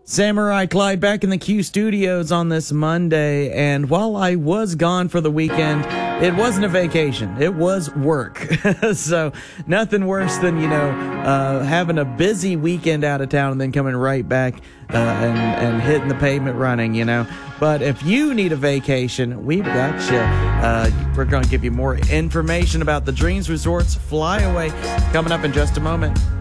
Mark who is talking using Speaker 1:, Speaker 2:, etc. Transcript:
Speaker 1: Samurai Clyde back in the Q studios on this Monday, and while I was gone for the weekend, it wasn't a vacation. It was work. So nothing worse than, having a busy weekend out of town and then coming right back and hitting the pavement running, But if you need a vacation, we've got you. We're going to give you more information about the Dreams Resorts Flyaway coming up in just a moment.